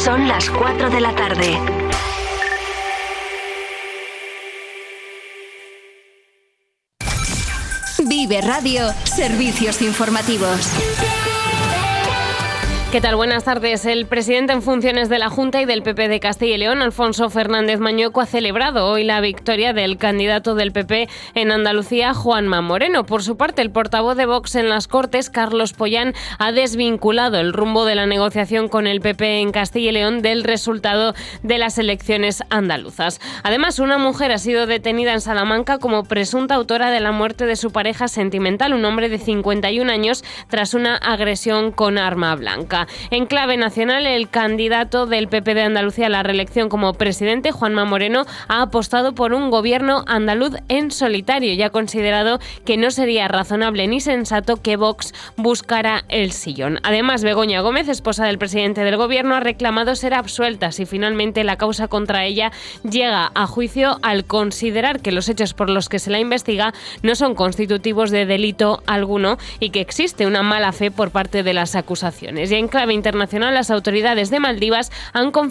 Son las 4 de la tarde. Vive Radio, servicios informativos. ¿Qué tal? Buenas tardes. El presidente en funciones de la Junta y del PP de Castilla y León, Alfonso Fernández Mañueco, ha celebrado hoy la victoria del candidato del PP en Andalucía, Juanma Moreno. Por su parte, el portavoz de Vox en las Cortes, Carlos Pollán, ha desvinculado el rumbo de la negociación con el PP en Castilla y León del resultado de las elecciones andaluzas. Además, una mujer ha sido detenida en Salamanca como presunta autora de la muerte de su pareja sentimental, un hombre de 51 años, tras una agresión con arma blanca. En clave nacional, el candidato del PP de Andalucía a la reelección como presidente, Juanma Moreno, ha apostado por un gobierno andaluz en solitario y ha considerado que no sería razonable ni sensato que Vox buscara el sillón. Además, Begoña Gómez, esposa del presidente del gobierno, ha reclamado ser absuelta si finalmente la causa contra ella llega a juicio, al considerar que los hechos por los que se la investiga no son constitutivos de delito alguno y que existe una mala fe por parte de las acusaciones. Y en clave internacional, las autoridades de Maldivas han confirmado